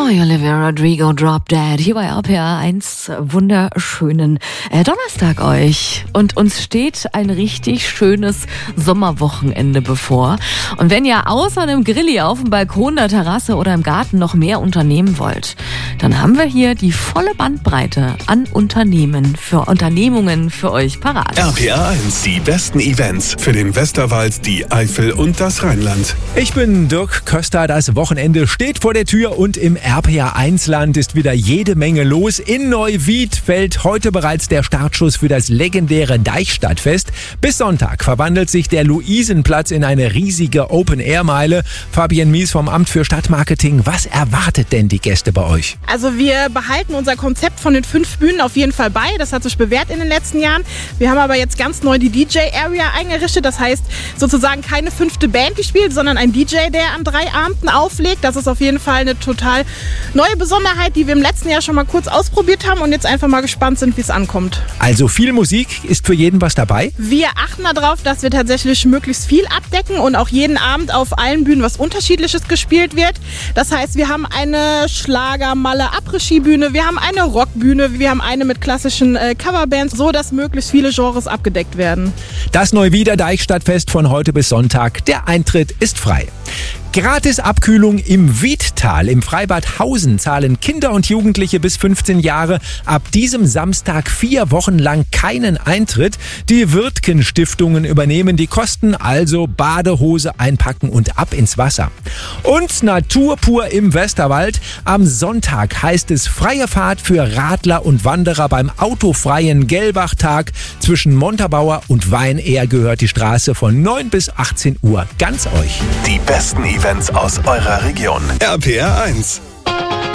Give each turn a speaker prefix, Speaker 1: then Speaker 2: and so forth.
Speaker 1: Olivia Rodrigo, Drop Dead, hier bei RPA 1. Wunderschönen Donnerstag euch. Und uns steht ein richtig schönes Sommerwochenende bevor. Und wenn ihr außer einem Grilli auf dem Balkon, der Terrasse oder im Garten noch mehr unternehmen wollt, dann haben wir hier die volle Bandbreite an Unternehmungen für euch parat.
Speaker 2: RPA 1, die besten Events für den Westerwald, die Eifel und das Rheinland.
Speaker 3: Ich bin Dirk Köster, das Wochenende steht vor der Tür und im RPA 1 Land ist wieder jede Menge los. In Neuwied fällt heute bereits der Startschuss für das legendäre Deichstadtfest. Bis Sonntag verwandelt sich der Luisenplatz in eine riesige Open-Air-Meile. Fabienne Mies vom Amt für Stadtmarketing, was erwartet denn die Gäste bei euch?
Speaker 4: Also wir behalten unser Konzept von den 5 Bühnen auf jeden Fall bei. Das hat sich bewährt in den letzten Jahren. Wir haben aber jetzt ganz neu die DJ-Area eingerichtet. Das heißt sozusagen keine 5. Band gespielt, sondern ein DJ, der an 3 Abenden auflegt. Das ist auf jeden Fall eine total neue Besonderheit, die wir im letzten Jahr schon mal kurz ausprobiert haben und jetzt einfach mal gespannt sind, wie es ankommt.
Speaker 3: Also viel Musik, ist für jeden was dabei?
Speaker 4: Wir achten darauf, dass wir tatsächlich möglichst viel abdecken und auch jeden Abend auf allen Bühnen was Unterschiedliches gespielt wird. Das heißt, wir haben eine Schlager-Malle-Après-Ski-Bühne, wir haben eine Rockbühne, wir haben eine mit klassischen Coverbands, so dass möglichst viele Genres abgedeckt werden.
Speaker 3: Das Neuwieder Deichstadtfest von heute bis Sonntag. Der Eintritt ist frei. Gratis Abkühlung im Wiedtal. Im Freibad Hausen zahlen Kinder und Jugendliche bis 15 Jahre ab diesem Samstag 4 Wochen lang keinen Eintritt. Die Wirtgen-Stiftungen übernehmen die Kosten, also Badehose einpacken und ab ins Wasser. Und Natur pur im Westerwald. Am Sonntag heißt es freie Fahrt für Radler und Wanderer beim autofreien Gelbach-Tag. Zwischen Montabaur und Weinehr gehört die Straße von 9 bis 18 Uhr ganz euch.
Speaker 2: Die besten Events aus eurer Region. RPA 1.